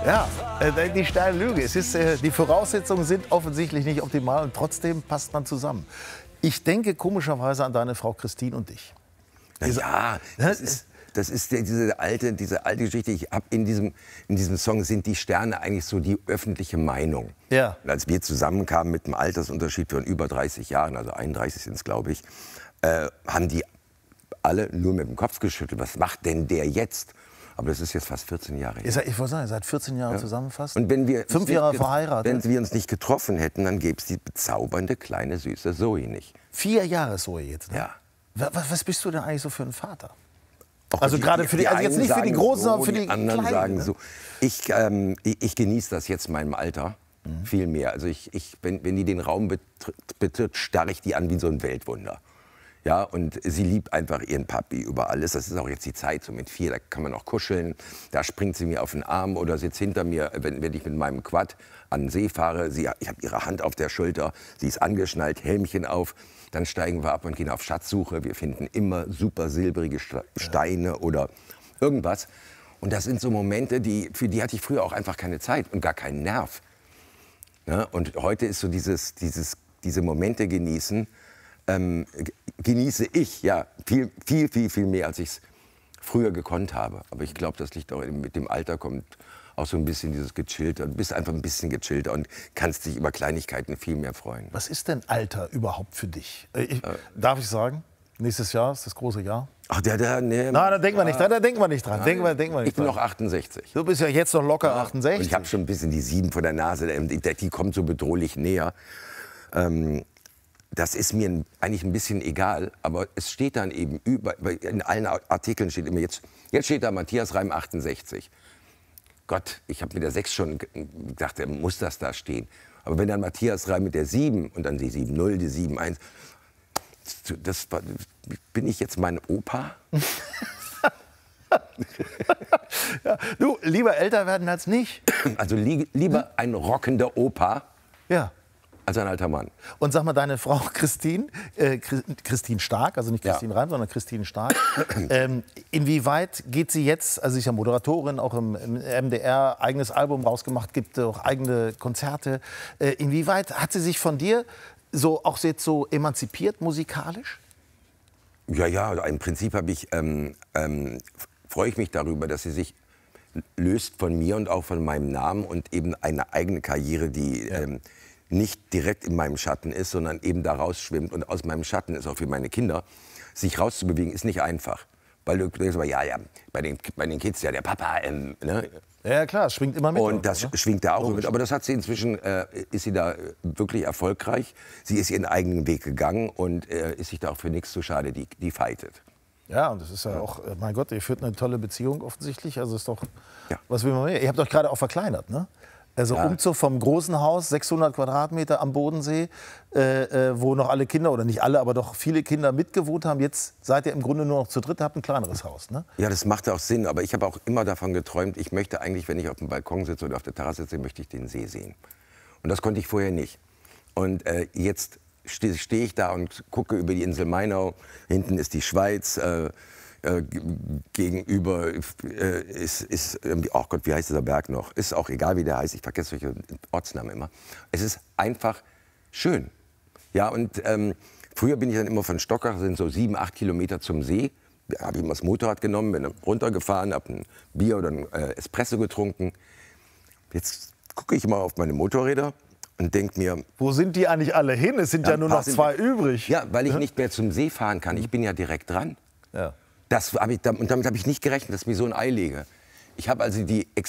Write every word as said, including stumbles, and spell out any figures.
Ja, äh, die steile Lüge. Es ist, äh, die Voraussetzungen sind offensichtlich nicht optimal und trotzdem passt man zusammen. Ich denke komischerweise an deine Frau Christine und dich. Na ja, das ist, das ist diese alte, diese alte Geschichte. Ich hab in diesem, in diesem Song sind die Sterne eigentlich so die öffentliche Meinung. Ja. Und als wir zusammenkamen mit einem Altersunterschied von über dreißig Jahren, also einunddreißig sind es, glaube ich, äh, haben die alle nur mit dem Kopf geschüttelt. Was macht denn der jetzt? Aber das ist jetzt fast vierzehn Jahre her. Ihr seid, ich wollte sagen, ihr seid vierzehn Jahre Ja. zusammen fast. Und wenn wir Fünf Jahre verheiratet. Wenn wir uns nicht getroffen hätten, dann gäbe es die bezaubernde, kleine, süße Zoe nicht. Vier Jahre so jetzt, ne? Ja. Was, was bist du denn eigentlich so für ein Vater? Auch Also gerade für die, also jetzt einen nicht für die sagen Großen, so, sondern für die die anderen Kleinen, sagen ne? so. Ich, ähm, ich, ich genieße das jetzt in meinem Alter Mhm. viel mehr. Also ich, ich, wenn, wenn die den Raum betritt, betritt, starre ich die an wie so ein Weltwunder. Ja, und sie liebt einfach ihren Papi über alles. Das ist auch jetzt die Zeit, so mit vier, da kann man auch kuscheln. Da springt sie mir auf den Arm oder sitzt hinter mir, wenn, wenn ich mit meinem Quad an den See fahre. Sie, ich habe ihre Hand auf der Schulter, sie ist angeschnallt, Helmchen auf. Dann steigen wir ab und gehen auf Schatzsuche. Wir finden immer super silbrige Steine oder irgendwas. Und das sind so Momente, die, für die hatte ich früher auch einfach keine Zeit und gar keinen Nerv. Ja, und heute ist so dieses, dieses, diese Momente genießen, ähm, genieße ich ja viel, viel, viel, viel mehr, als ich es früher gekonnt habe. Aber ich glaube, das liegt auch mit dem Alter, kommt auch so ein bisschen dieses Gechillte. Du bist einfach ein bisschen gechillter und kannst dich über Kleinigkeiten viel mehr freuen. Was ist denn Alter überhaupt für dich? Äh, Ich, darf ich sagen? Nächstes Jahr ist das große Jahr. Ach, der, der, nee. Nein, da denken wir nicht dran. Da denken wir nicht dran. Nein. Denken wir, denken wir nicht Ich bin dran. noch achtundsechzig. Du bist ja jetzt noch locker Ja. achtundsechzig. Und ich habe schon ein bisschen die sieben vor der Nase. Die, die kommt so bedrohlich näher. Ähm, das ist mir ein, eigentlich ein bisschen egal. Aber es steht dann eben über, in allen Artikeln steht immer jetzt, jetzt steht da Matthias Reim achtundsechzig. Gott, ich habe mit der sechs schon gedacht, muss das da stehen. Aber wenn dann Matthias Reim mit der sieben und dann die sieben null, die sieben eins, das war, bin ich jetzt mein Opa? Ja, du, lieber älter werden als nicht. Also li lieber ein rockender Opa Ja. als ein alter Mann. Und sag mal, deine Frau Christine, äh, Christine Stark, also nicht Ja. Christine Reim, sondern Christine Stark. ähm, inwieweit geht sie jetzt, also sie ist ja Moderatorin, auch im, im M D R, eigenes Album rausgemacht, gibt auch eigene Konzerte. Äh, inwieweit hat sie sich von dir so auch jetzt so emanzipiert musikalisch? Ja, ja, im Prinzip habe ich, ähm, ähm, freue ich mich darüber, dass sie sich löst von mir und auch von meinem Namen und eben eine eigene Karriere, die Ja. ähm, nicht direkt in meinem Schatten ist, sondern eben da rausschwimmt. Und aus meinem Schatten ist auch für meine Kinder, sich rauszubewegen, ist nicht einfach. Weil du denkst, ja, ja, bei den, bei den Kids, ja, der Papa, ähm, ne? Ja, klar, es schwingt immer mit. Und das ne? schwingt da auch Logisch. mit. Aber das hat sie inzwischen, äh, ist sie da äh, wirklich erfolgreich. Sie ist ihren eigenen Weg gegangen und äh, ist sich da auch für nichts zu schade, die, die fightet. Ja, und das ist ja auch, äh, mein Gott, ihr führt eine tolle Beziehung offensichtlich. Also ist doch, Ja. was will man mehr? Ihr habt euch gerade auch verkleinert, ne? Also Ja. Umzug vom großen Haus, sechshundert Quadratmeter am Bodensee, äh, äh, wo noch alle Kinder, oder nicht alle, aber doch viele Kinder mitgewohnt haben. Jetzt seid ihr im Grunde nur noch zu dritt, habt ein kleineres Haus, ne? Ja, das macht auch Sinn. Aber ich habe auch immer davon geträumt, ich möchte eigentlich, wenn ich auf dem Balkon sitze oder auf der Terrasse sitze, möchte ich den See sehen. Und das konnte ich vorher nicht. Und äh, jetzt stehe steh ich da und gucke über die Insel Mainau. Hinten ist die Schweiz. Äh, äh, gegenüber äh, ist, ist irgendwie, oh Gott, wie heißt dieser Berg noch? Ist auch egal, wie der heißt. Ich vergesse solche Ortsnamen immer. Es ist einfach schön. Ja, und ähm, früher bin ich dann immer von Stockach, sind so sieben, acht Kilometer zum See. Da habe ich immer das Motorrad genommen, bin runtergefahren, habe ein Bier oder ein äh, Espresso getrunken. Jetzt gucke ich mal auf meine Motorräder und denke mir, Wo sind die eigentlich alle hin? Es sind ja, Ja, nur ein paar noch sind- zwei übrig. ja, weil ich Ja. nicht mehr zum See fahren kann. Ich bin ja direkt dran. Ja. Das hab ich, und damit habe ich nicht gerechnet, dass ich mir so ein Ei lege. Ich habe also die